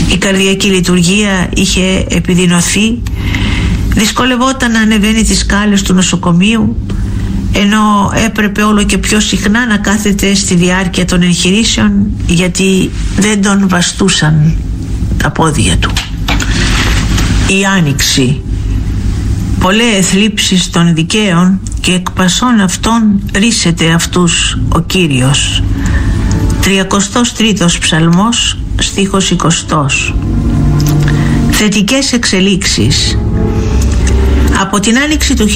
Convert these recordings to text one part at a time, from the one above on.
Η καρδιακή λειτουργία είχε επιδεινωθεί, δυσκολευόταν να ανεβαίνει τις σκάλες του νοσοκομείου, ενώ έπρεπε όλο και πιο συχνά να κάθεται στη διάρκεια των εγχειρήσεων, γιατί δεν τον βαστούσαν τα πόδια του. Η Άνοιξη. Πολλές θλίψεις των δικαίων και εκ πασών αυτών ρίσεται αυτούς ο Κύριος. 33ος ψαλμός, στίχος 20. Θετικές εξελίξεις. Από την Άνοιξη του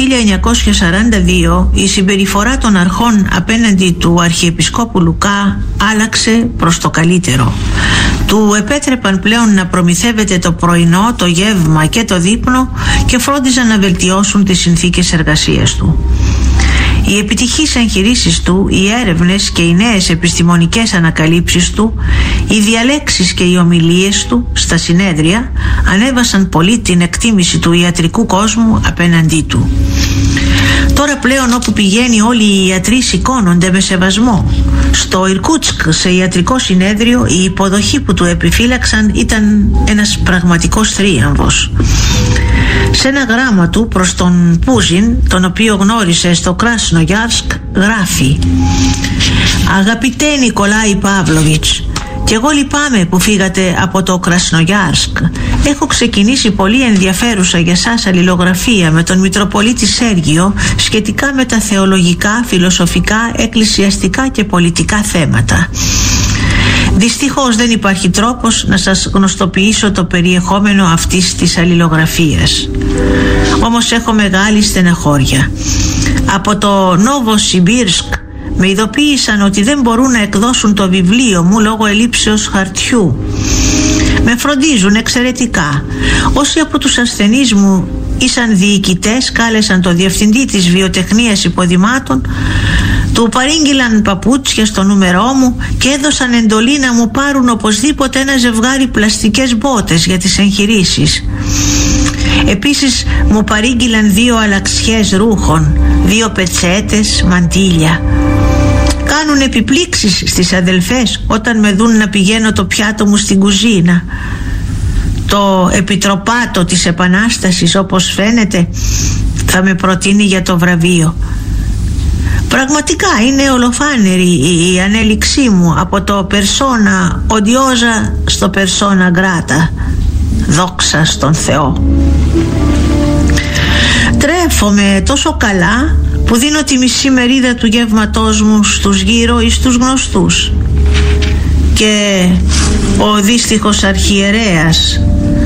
1942 η συμπεριφορά των αρχών απέναντι του Αρχιεπισκόπου Λουκά άλλαξε προς το καλύτερο. Του επέτρεπαν πλέον να προμηθεύεται το πρωινό, το γεύμα και το δείπνο και φρόντιζαν να βελτιώσουν τις συνθήκες εργασίας του. Οι επιτυχείς εγχειρήσεις του, οι έρευνες και οι νέες επιστημονικές ανακαλύψεις του, οι διαλέξεις και οι ομιλίες του στα συνέδρια ανέβασαν πολύ την εκτίμηση του ιατρικού κόσμου απέναντί του. Τώρα πλέον όπου πηγαίνει όλοι οι ιατροί σηκώνονται με σεβασμό. Στο Ιρκούτσκ σε ιατρικό συνέδριο η υποδοχή που του επιφύλαξαν ήταν ένας πραγματικός θρίαμβος. Σε ένα γράμμα του προς τον Πούζιν, τον οποίο γνώρισε στο Κράσνογιάρσκ, γράφει: «Αγαπητέ Νικολάη Παύλοβιτς, κι εγώ λυπάμαι που φύγατε από το Κρασνογιάρσκ. Έχω ξεκινήσει πολύ ενδιαφέρουσα για σας αλληλογραφία με τον Μητροπολίτη Σέργιο σχετικά με τα θεολογικά, φιλοσοφικά, εκκλησιαστικά και πολιτικά θέματα. Δυστυχώς δεν υπάρχει τρόπος να σας γνωστοποιήσω το περιεχόμενο αυτής της αλληλογραφίας. Όμως έχω μεγάλη στεναχώρια. Από το Νόβοσιμπίρσκ με ειδοποίησαν ότι δεν μπορούν να εκδώσουν το βιβλίο μου λόγω ελλείψεως χαρτιού. Με φροντίζουν εξαιρετικά. Όσοι από τους ασθενείς μου ήσαν διοικητές κάλεσαν το διευθυντή της βιοτεχνίας υποδημάτων, του παρήγγειλαν παπούτσια στο νούμερό μου και έδωσαν εντολή να μου πάρουν οπωσδήποτε ένα ζευγάρι πλαστικές μπότες για τις εγχειρήσεις. Επίσης μου παρήγγειλαν 2 αλλαξιές ρούχων, 2 πετσέτες, μαντίλια. Κάνουν επιπλήξεις στις αδελφές όταν με δουν να πηγαίνω το πιάτο μου στην κουζίνα. Το επιτροπάτο της Επανάστασης, όπως φαίνεται, θα με προτείνει για το βραβείο. Πραγματικά είναι ολοφάνερη η ανέλυξή μου από το persona odiosa στο persona grata. Δόξα στον Θεό. Τρέφομαι τόσο καλά που δίνω τη μισή μερίδα του γεύματός μου στους γύρω ή στους γνωστούς. Και ο δύστιχος αρχιερέας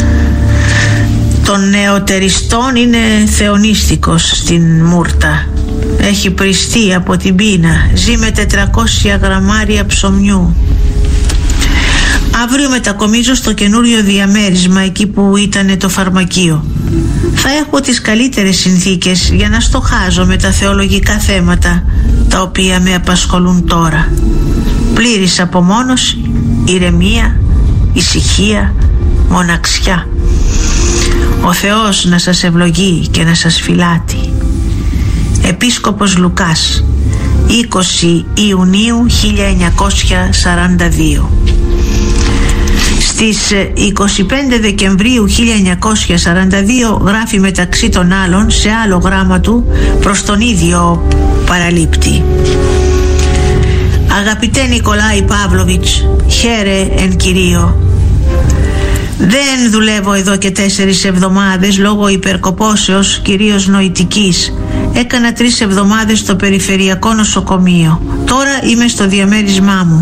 των νεοτεριστών είναι θεονίστικος στην Μούρτα. Έχει πριστεί από την πείνα. Ζει με 400 γραμμάρια ψωμιού. Αύριο μετακομίζω στο καινούριο διαμέρισμα, εκεί που ήταν το φαρμακείο. Θα έχω τις καλύτερες συνθήκες για να στοχάζω με τα θεολογικά θέματα τα οποία με απασχολούν τώρα. Πλήρης απομόνωση, ηρεμία, ησυχία, μοναξιά. Ο Θεός να σας ευλογεί και να σας φυλάτει. Επίσκοπος Λουκάς, 20 Ιουνίου 1942. Στις 25 Δεκεμβρίου 1942 γράφει μεταξύ των άλλων σε άλλο γράμμα του προς τον ίδιο παραλήπτη: «Αγαπητέ Νικολάη Παύλοβιτς, χαίρε εν Κυρίω. Δεν δουλεύω εδώ και 4 εβδομάδες λόγω υπερκοπόσεως, κυρίως νοητικής. Έκανα 3 εβδομάδες στο περιφερειακό νοσοκομείο. Τώρα είμαι στο διαμέρισμά μου.